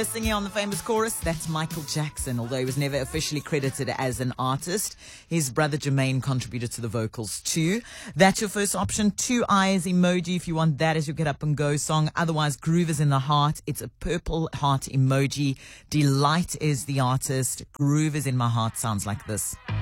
Singing on the famous chorus, that's Michael Jackson, although he was never officially credited as an artist. His brother Jermaine contributed to the vocals too. That's your first option. 2 eyes emoji if you want that as your get up and go song. Otherwise, Groove is in the heart. It's a purple heart emoji. Delight is the artist. Groove is in my heart sounds like this.